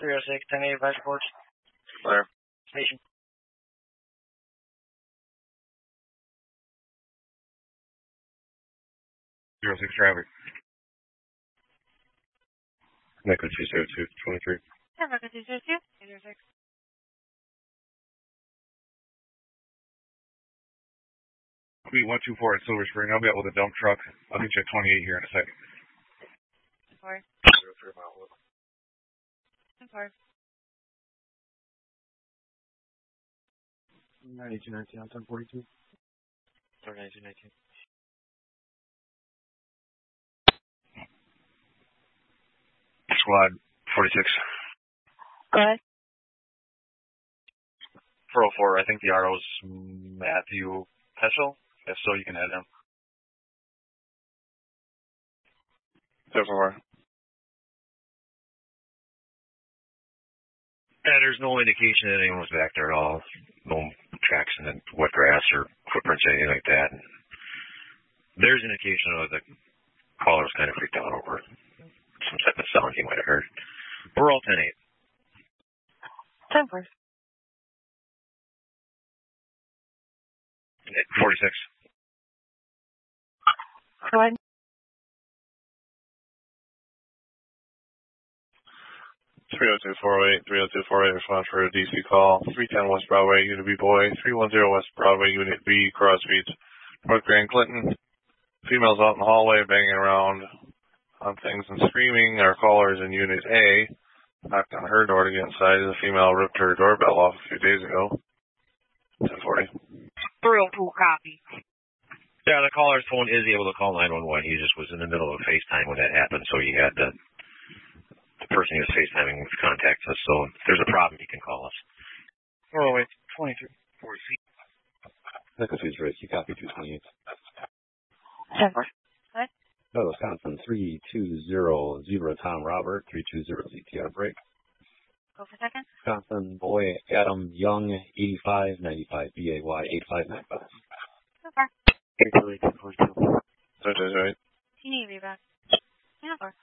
306, 1080 Vice Porch. Clear. Station. 06 traffic. Echo 202, 23. Echo 202, 806. Queen 124 at Silver Spring. I'll be out with a dump truck. I'll get you at 28 here in a second. 4. 03 mile. 4. 9219 on 1042. 9219. Squad 46. Go ahead. 404, I think the RO's Matthew Peschel. If so, you can add him. 04. And there's no indication that anyone was back there at all. No tracks in the wet grass or footprints, anything like that. And there's indication of the caller was kind of freaked out over some type of sound he might have heard. We're all 10-8. 10-4. 46. Go ahead. 302-408, 302-408, response for a DC call. 310 West Broadway, Unit B Boy. 310 West Broadway, Unit B, Cross Street, North Grand Clinton. Females out in the hallway banging around on things and screaming. Our caller is in Unit A. Knocked on her door to get inside. The female ripped her doorbell off a few days ago. 1040. 302 copy. Yeah, the caller's phone is able to call 911. He just was in the middle of a FaceTime when that happened, so he had the person he was FaceTiming contact us. So if there's a problem, he can call us. 408, 23. 40. Echo 203, you copy 228. 10-4. What? Oh, Wisconsin 3200 Tom Robert 320 CTR break. Go for second. Wisconsin boy Adam Young 8595 BAY 8595. So far. 328, That's right. You need to be back. Yeah, 4.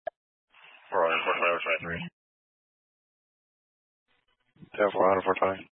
For 45 or 53. 10-4, 145.